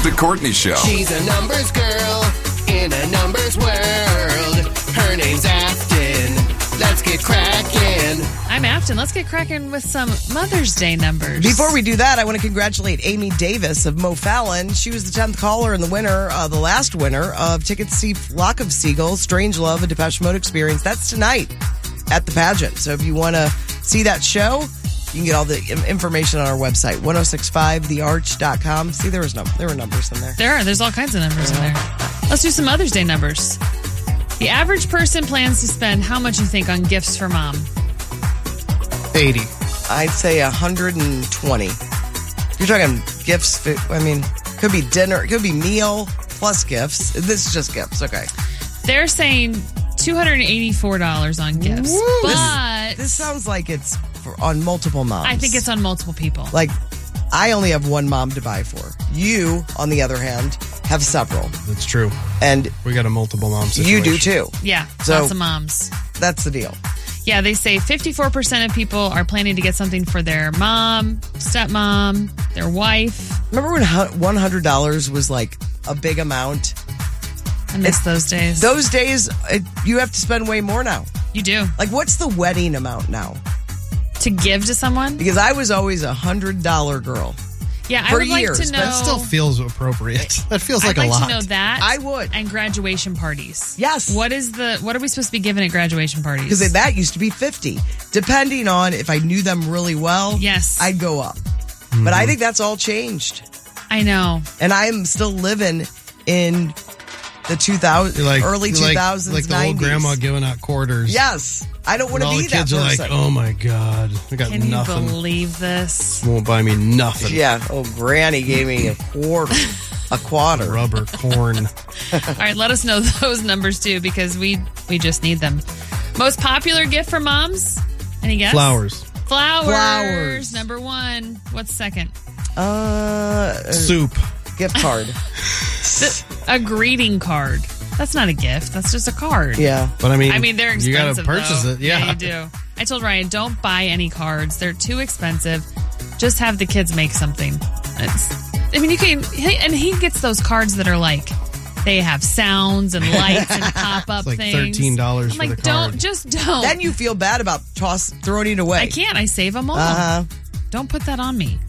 The Courtney Show. She's a numbers girl in a numbers world. Her name's Afton. Let's get cracking. I'm Afton. Let's get cracking with some Mother's Day numbers. Before we do that, I want to congratulate Amy Davis of Mo Fallon. She was the 10th caller and the last winner of tickets to see Flock of Seagulls, Strange Love, a Depeche Mode experience. That's tonight at the pageant. So if you want to see that show, you can get all the information on our website, 1065thearch.com. See, there were numbers in there. There's all kinds of numbers in there. Let's do some Mother's Day numbers. The average person plans to spend how much you think on gifts for mom? 80. I'd say 120. You're talking gifts. I mean, could be dinner, it could be meal plus gifts. This is just gifts. Okay. They're saying $284 on gifts. Woo! But this sounds like it's on multiple moms. I think it's on multiple people. Like, I only have one mom to buy for. You, on the other hand, have several. That's true. And we got a multiple mom situation. You do too. Yeah, so lots of moms. That's the deal. Yeah, they say 54% of people are planning to get something for their mom, stepmom, their wife. Remember when $100 was like a big amount? I miss those days. Those days, you have to spend way more now. You do. Like, what's the wedding amount now? To give to someone? Because I was always a $100 girl. Yeah, I for would years. like to know. That still feels appropriate. That feels like I'd a lot. to know that. I would. And graduation parties. Yes. What are we supposed to be given at graduation parties? Because that used to be $50. Depending on if I knew them really well, yes, I'd go up. Mm-hmm. But I think that's all changed. I know. And I am still living in the early 2000s, like the 90s. old grandma giving out quarters. Yes. I don't want to be that person. All the kids are like, oh my God, I got Can nothing. Can you believe this? Won't buy me nothing. Yeah. Oh, Granny gave me a quarter. A quarter. Rubber corn. All right, let us know those numbers too, because we just need them. Most popular gift for moms? Any guess? Flowers. Flowers. Number one. What's second? Soup. Gift card. A greeting card. That's not a gift. That's just a card. Yeah. But I mean, they're expensive. You got to purchase though. it. Yeah, you do. I told Ryan, don't buy any cards. They're too expensive. Just have the kids make something. You can, and he gets those cards that are like, they have sounds and lights and pop-up it's like things. $13 for the card. Don't. Then you feel bad about throwing it away. I can't. I save them all. Don't put that on me.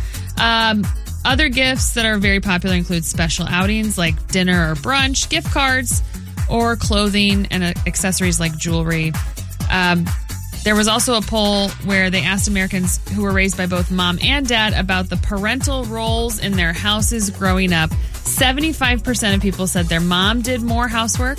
Other gifts that are very popular include special outings like dinner or brunch, gift cards, or clothing and accessories like jewelry. There was also a poll where they asked Americans who were raised by both mom and dad about the parental roles in their houses growing up. 75% of people said their mom did more housework.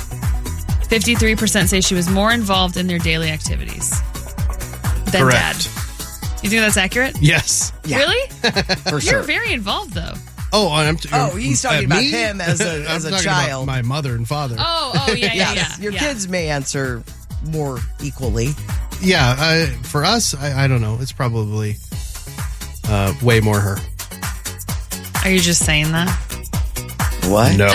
53% say she was more involved in their daily activities than Correct. dad. You think that's accurate? Yes. Yeah. Really? For sure. You're very involved, though. He's talking about him as a child. About my mother and father. Yeah. Your kids may answer more equally. Yeah, for us, I don't know. It's probably way more her. Are you just saying that? What? No.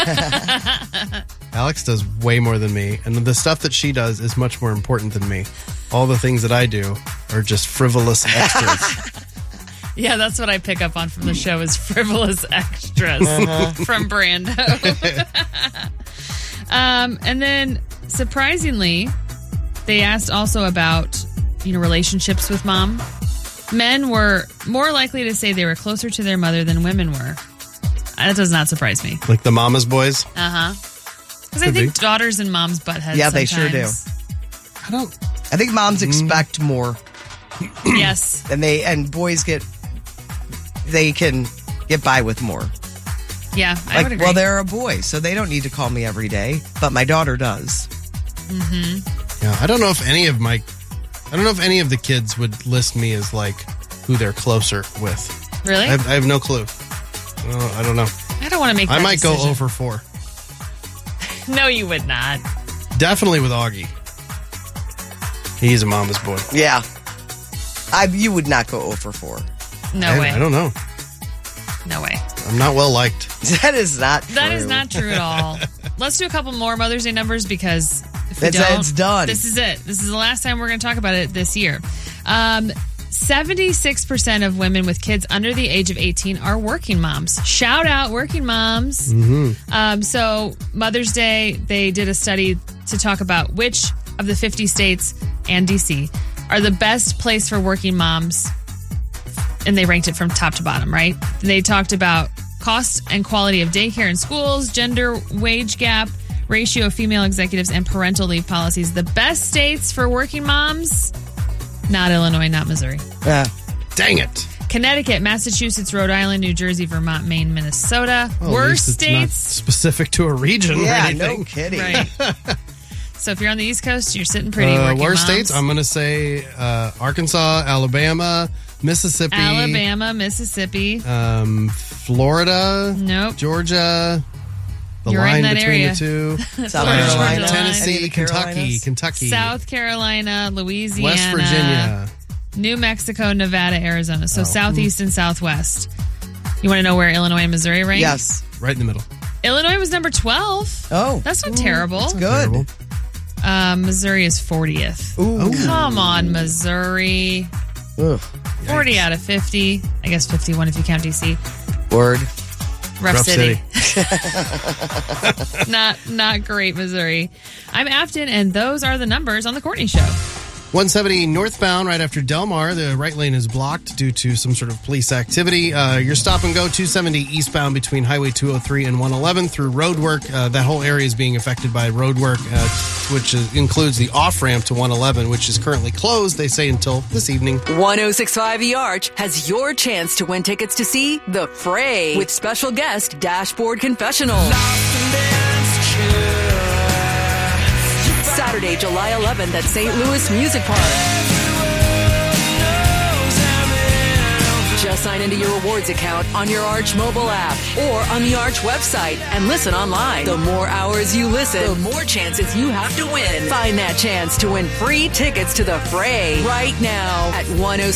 Alex does way more than me, and the stuff that she does is much more important than me. All the things that I do are just frivolous extras. Yeah, that's what I pick up on from the show is frivolous extras from Brando. And then, surprisingly, they asked also about, relationships with mom. Men were more likely to say they were closer to their mother than women were. That does not surprise me. Like the mama's boys? Because I think daughters and moms butt heads. Yeah, sometimes. they sure do. I think moms expect more. Yes. And boys they can get by with more. Yeah, I would agree. Well, they're a boy, so they don't need to call me every day, but my daughter does. Mm-hmm. Yeah, I don't know if any of the kids would list me as like who they're closer with. Really? I have no clue. I don't know. I don't want to make that I might decision. go 0 for 4. No, you would not. Definitely with Augie. He's a mama's boy. Yeah. You would not go 0 for 4. No way. I don't know. No way. I'm not well liked. That is not true. That is not true at all. Let's do a couple more Mother's Day numbers because if we it's done. This is it. This is the last time we're going to talk about it this year. 76% of women with kids under the age of 18 are working moms. Shout out working moms. So Mother's Day, they did a study to talk about which of the 50 states and DC are the best place for working moms. And they ranked it from top to bottom, right? They talked about cost and quality of daycare and schools, gender wage gap, ratio of female executives, and parental leave policies. The best states for working moms, not Illinois, not Missouri. Yeah. Dang it. Connecticut, Massachusetts, Rhode Island, New Jersey, Vermont, Maine, Minnesota. Well, Worst at least it's not states. specific to a region or Yeah, anything. no kidding. Right. So if you're on the East Coast, you're sitting pretty. Working Worst moms. states, I'm going to say Arkansas, Alabama, Mississippi. Alabama, Mississippi. Florida. Nope. Georgia. The You're line in that between area. the two. South Florida, Carolina, Georgia, Tennessee, any of the Kentucky, Carolinas? South Carolina, Louisiana, West Virginia. New Mexico, Nevada, Arizona. So Southeast and Southwest. You want to know where Illinois and Missouri rank? Yes. Right in the middle. Illinois was number 12. Oh. That's not terrible. That's good. Terrible. Missouri is 40th. Ooh. Come on, Missouri. Ugh. 40 out of 50. I guess 51 if you count DC. Word. Rough city. Not great, Missouri. I'm Afton, and those are the numbers on The Courtney Show. 170 northbound right after Del Mar. The right lane is blocked due to some sort of police activity. Your stop and go 270 eastbound between Highway 203 and 111 through road work. That whole area is being affected by road work, which includes the off-ramp to 111, which is currently closed, they say, until this evening. 106.5 The Arch has your chance to win tickets to see The Fray with special guest Dashboard Confessional. Saturday, July 11th at St. Louis Music Park. Just sign into your rewards account on your Arch mobile app or on the Arch website and listen online. The more hours you listen, the more chances you have to win. Find that chance to win free tickets to The Fray right now at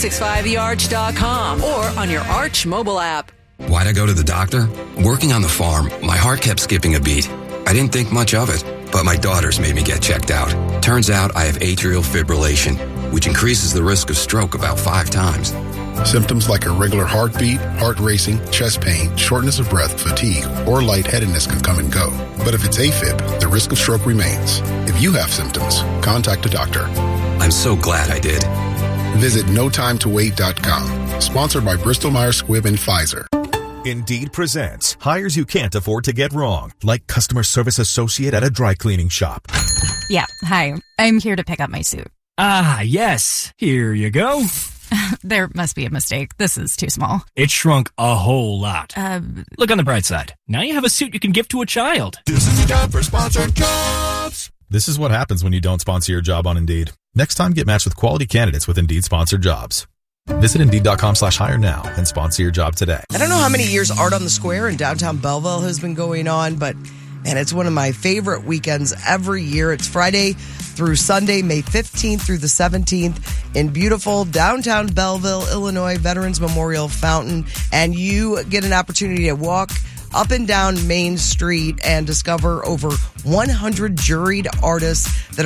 1065thearch.com or on your Arch mobile app. Why'd I go to the doctor? Working on the farm, my heart kept skipping a beat. I didn't think much of it, but my daughters made me get checked out. Turns out I have atrial fibrillation, which increases the risk of stroke about 5 times. Symptoms like irregular heartbeat, heart racing, chest pain, shortness of breath, fatigue, or lightheadedness can come and go. But if it's AFib, the risk of stroke remains. If you have symptoms, contact a doctor. I'm so glad I did. Visit notimetowait.com. Sponsored by Bristol-Myers Squibb and Pfizer. Indeed presents hires you can't afford to get wrong, like customer service associate at a dry cleaning shop. Yeah, hi. I'm here to pick up my suit. Ah, yes. Here you go. There must be a mistake. This is too small. It shrunk a whole lot. Look on the bright side. Now you have a suit you can give to a child. This is a job for Sponsored Jobs. This is what happens when you don't sponsor your job on Indeed. Next time, get matched with quality candidates with Indeed Sponsored Jobs. Visit Indeed.com/hire now and sponsor your job today. I don't know how many years Art on the Square in downtown Belleville has been going on, but man, it's one of my favorite weekends every year. It's Friday through Sunday, May 15th through the 17th in beautiful downtown Belleville, Illinois, Veterans Memorial Fountain. And you get an opportunity to walk up and down Main Street and discover over 100 juried artists that are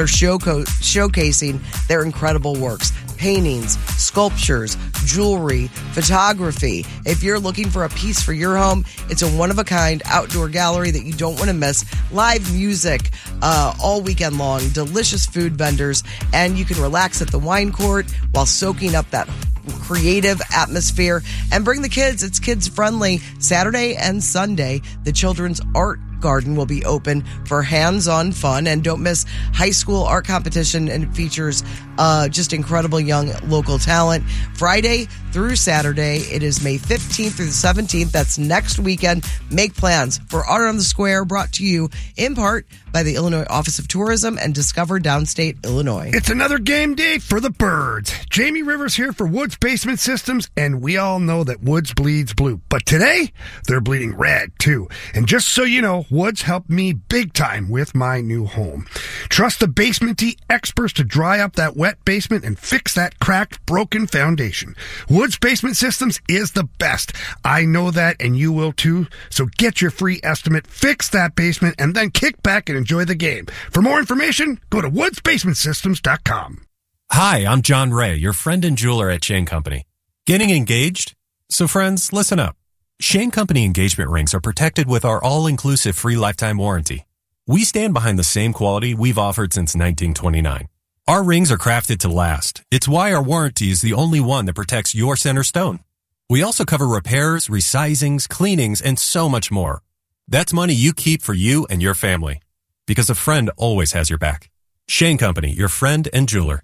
showcasing their incredible works. Paintings, sculptures, jewelry, photography. If you're looking for a piece for your home, it's a one-of-a-kind outdoor gallery that you don't want to miss. Live music all weekend long, delicious food vendors, and you can relax at the wine court while soaking up that creative atmosphere. And bring the kids. It's kids-friendly. Saturday and Sunday, the Children's Art Garden will be open for hands-on fun. And don't miss high school art competition, and it features just incredible young local talent. Friday through Saturday, it is May 15th through the 17th. That's next weekend. Make plans for Art on the Square, brought to you in part by the Illinois Office of Tourism and Discover Downstate Illinois. It's another game day for the Birds. Jamie Rivers here for Woods Basement Systems, and we all know that Woods bleeds blue. But today, they're bleeding red, too. And just so you know, Woods helped me big time with my new home. Trust the Basement Tea experts to dry up that wet basement and fix that cracked, broken foundation. Woods Basement Systems is the best. I know that, and you will too. So get your free estimate, fix that basement, and then kick back and enjoy the game. For more information, go to woodsbasementsystems.com. Hi, I'm John Ray, your friend and jeweler at Shane Company. Getting engaged? So friends, listen up. Shane Company engagement rings are protected with our all-inclusive free lifetime warranty. We stand behind the same quality we've offered since 1929. Our rings are crafted to last. It's why our warranty is the only one that protects your center stone. We also cover repairs, resizings, cleanings, and so much more. That's money you keep for you and your family. Because a friend always has your back. Shane Company, your friend and jeweler.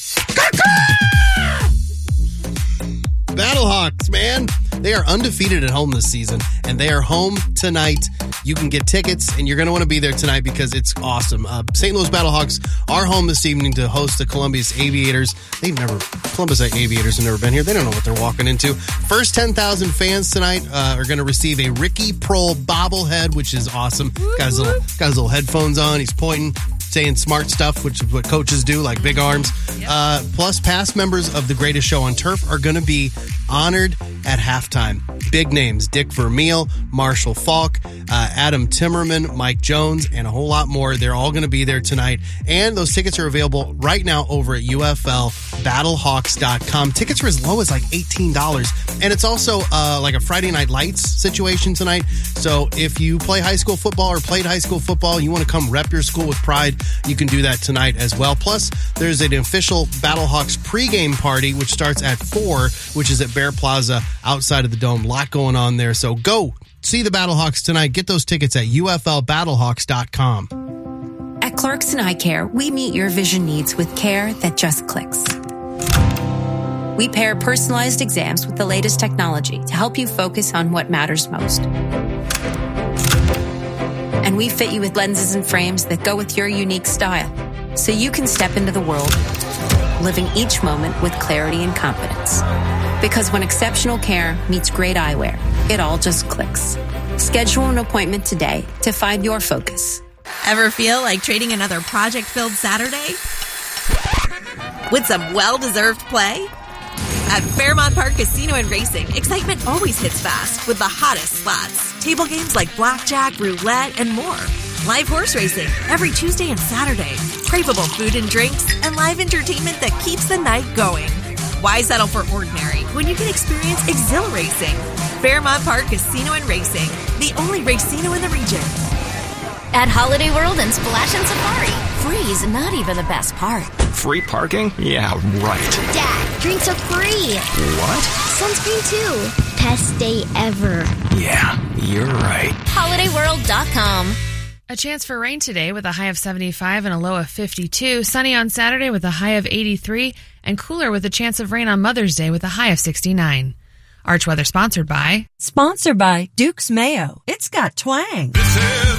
Battlehawks, man. They are undefeated at home this season, and they are home tonight. You can get tickets, and you're going to want to be there tonight because it's awesome. St. Louis Battlehawks are home this evening to host the Columbus Aviators. Columbus Aviators have never been here. They don't know what they're walking into. First 10,000 fans tonight are going to receive a Ricky Prohl bobblehead, which is awesome. Got his little headphones on. He's pointing, saying smart stuff, which is what coaches do, like big arms. Yep. Plus, past members of The Greatest Show on Turf are going to be honored at halftime. Big names: Dick Vermeil, Marshall Falk, Adam Timmerman, Mike Jones, and a whole lot more. They're all going to be there tonight. And those tickets are available right now over at UFLBattlehawks.com. Tickets are as low as like $18. And it's also like a Friday Night Lights situation tonight. So if you play high school football or played high school football, you want to come rep your school with pride, you can do that tonight as well. Plus, there's an official Battlehawks pregame party, which starts at 4, which is at Bear Plaza outside of the Dome. A lot going on there. So go see the Battlehawks tonight. Get those tickets at UFLBattlehawks.com. At Clarkson Eye Care, we meet your vision needs with care that just clicks. We pair personalized exams with the latest technology to help you focus on what matters most. And we fit you with lenses and frames that go with your unique style, so you can step into the world, living each moment with clarity and confidence. Because when exceptional care meets great eyewear, it all just clicks. Schedule an appointment today to find your focus. Ever feel like trading another project-filled Saturday with some well-deserved play? At Fairmont Park Casino and Racing, excitement always hits fast with the hottest slots, table games like blackjack, roulette, and more. Live horse racing every Tuesday and Saturday. Craveable food and drinks, and live entertainment that keeps the night going. Why settle for ordinary when you can experience exhilarating? Fairmont Park Casino and Racing, the only racino in the region. At Holiday World and Splash and Safari, free is not even the best part. Free parking? Yeah, right. Dad, drinks are free. What? Sunscreen too. Best day ever. Yeah, you're right. HolidayWorld.com. A chance for rain today with a high of 75 and a low of 52. Sunny on Saturday with a high of 83. And cooler with a chance of rain on Mother's Day with a high of 69. Arch Weather sponsored by Duke's Mayo. It's got twang. This is